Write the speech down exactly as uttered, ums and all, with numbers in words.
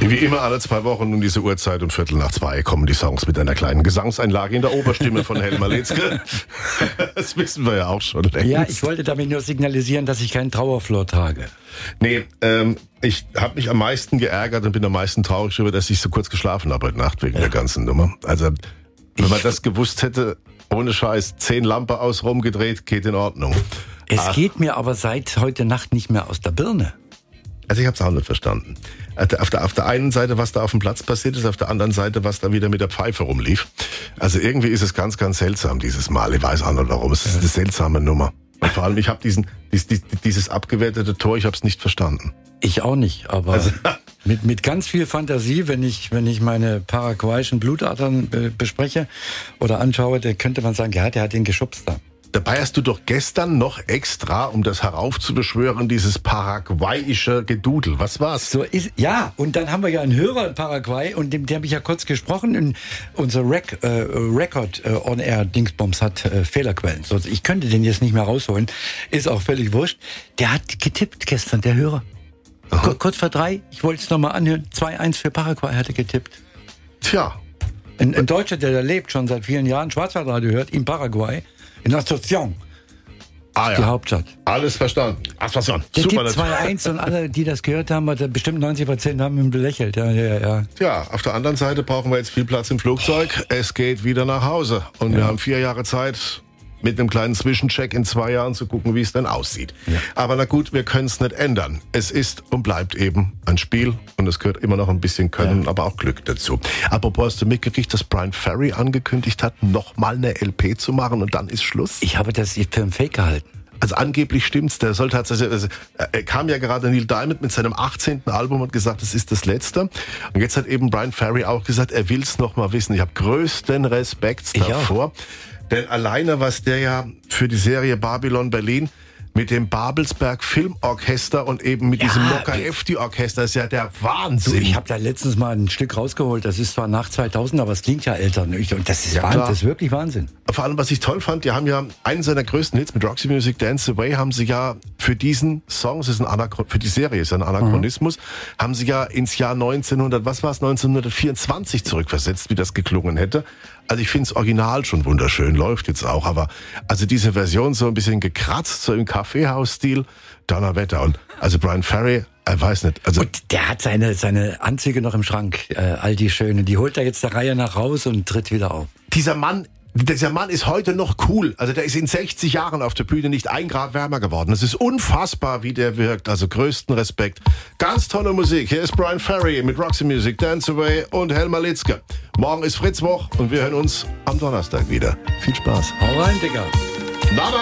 Wie immer alle zwei Wochen um diese Uhrzeit um Viertel nach zwei kommen die Songs mit einer kleinen Gesangseinlage in der Oberstimme von Helmer Letzke. Das wissen wir ja auch schon längst. Ja, ich wollte damit nur signalisieren, dass ich keinen Trauerflor trage. Nee, ähm, ich habe mich am meisten geärgert und bin am meisten traurig darüber, dass ich so kurz geschlafen habe heute Nacht wegen ja. der ganzen Nummer. Also, wenn man das gewusst hätte, ohne Scheiß, zehn Lampe aus rumgedreht, geht in Ordnung. Es Ach. geht mir aber seit heute Nacht nicht mehr aus der Birne. Also ich habe es auch nicht verstanden. Auf der, auf der einen Seite, was da auf dem Platz passiert ist, auf der anderen Seite, was da wieder mit der Pfeife rumlief. Also irgendwie ist es ganz, ganz seltsam dieses Mal. Ich weiß auch nicht warum. Es ist eine seltsame Nummer. Und vor allem, ich habe diesen, dieses, dieses abgewertete Tor, ich habe es nicht verstanden. Ich auch nicht, aber also, mit, mit ganz viel Fantasie, wenn ich, wenn ich meine paraguayischen Blutadern be- bespreche oder anschaue, dann könnte man sagen, ja, der hat den geschubst da. Dabei hast du doch gestern noch extra, um das heraufzubeschwören, dieses paraguayische Gedudel. Was war's? So ist, ja, und dann haben wir ja einen Hörer in Paraguay und dem, dem habe ich ja kurz gesprochen. Und unser Rec, äh, Record äh, on Air Dingsbums hat äh, Fehlerquellen. So, ich könnte den jetzt nicht mehr rausholen. Ist auch völlig wurscht. Der hat getippt gestern, der Hörer. Kur- kurz vor drei, ich wollte es nochmal anhören. zwei eins für Paraguay hat er getippt. Tja. Ein, ein Deutscher, der da lebt, schon seit vielen Jahren, Schwarzwaldradio hört, in Paraguay. In Asunción, Ah, ja. die Hauptstadt. Alles verstanden. Asunción. Der Super. Tipp zwei eins und alle, die das gehört haben, hat bestimmt neunzig Prozent haben ihn belächelt. Ja, ja, ja. Tja, auf der anderen Seite brauchen wir jetzt viel Platz im Flugzeug. Es geht wieder nach Hause. Und ja. wir haben vier Jahre Zeit, mit einem kleinen Zwischencheck in zwei Jahren zu gucken, wie es denn aussieht. Ja. Aber na gut, wir können es nicht ändern. Es ist und bleibt eben ein Spiel und es gehört immer noch ein bisschen Können, ja. aber auch Glück dazu. Apropos, hast du mitgekriegt, dass Brian Ferry angekündigt hat, nochmal eine L P zu machen und dann ist Schluss? Ich habe das für einen Fake gehalten. Also angeblich stimmt's, der soll tatsächlich, also, er kam ja gerade Neil Diamond mit seinem achtzehnten Album und gesagt, es ist das letzte. Und jetzt hat eben Brian Ferry auch gesagt, er will's noch mal wissen. Ich habe größten Respekt ich davor. Auch. Denn alleine, was der ja für die Serie Babylon Berlin mit dem Babelsberg Filmorchester und eben mit ja, diesem Mokka-Efti-Orchester ist ja der Wahnsinn. Du, ich habe da letztens mal ein Stück rausgeholt, das ist zwar nach zweitausend, aber es klingt ja älter. Und das ist, ja, Wahnsinn, das ist wirklich Wahnsinn. Vor allem, was ich toll fand, die haben ja einen seiner größten Hits mit Roxy Music, Dance Away, haben sie ja für diesen Song, es ist ein Anachron- für die Serie ist ein Anachronismus, mhm. haben sie ja ins Jahr neunzehnhundert, was war es, neunzehnhundertvierundzwanzig zurückversetzt, wie das geklungen hätte. Also ich finde es original schon wunderschön, läuft jetzt auch, aber also diese Version so ein bisschen gekratzt, so im Kaffeehaus-Stil, Donnerwetter. Und also Brian Ferry, ich weiß nicht. Also und der hat seine, seine Anzüge noch im Schrank, äh, all die schönen. Die holt er jetzt der Reihe nach raus und tritt wieder auf. Dieser Mann, dieser Mann ist heute noch cool. Also der ist in sechzig Jahren auf der Bühne nicht ein Grad wärmer geworden. Es ist unfassbar, wie der wirkt. Also größten Respekt. Ganz tolle Musik. Hier ist Brian Ferry mit Roxy Music, Dance Away und Helmer Letzke. Morgen ist Fritzwoch und wir hören uns am Donnerstag wieder. Viel Spaß. Hau rein, Digga. Na, na.